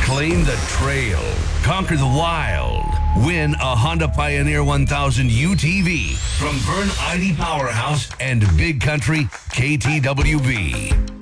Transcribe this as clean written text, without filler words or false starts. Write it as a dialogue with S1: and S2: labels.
S1: Claim the trail. Conquer the wild. Win a Honda Pioneer 1000 UTV from Vern ID Powerhouse and Big Country KTWB.